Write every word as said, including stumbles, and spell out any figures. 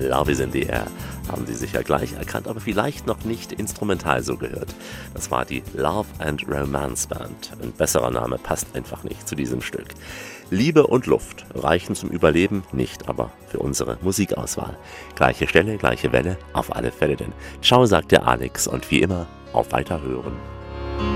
Love is in the air. Haben Sie sicher gleich erkannt, aber vielleicht noch nicht instrumental so gehört. Das war die Love and Romance Band. Ein besserer Name passt einfach nicht zu diesem Stück. Liebe und Luft reichen zum Überleben nicht, aber für unsere Musikauswahl. Gleiche Stelle, gleiche Welle, auf alle Fälle denn. Ciao, sagt der Alex und wie immer, auf Weiterhören.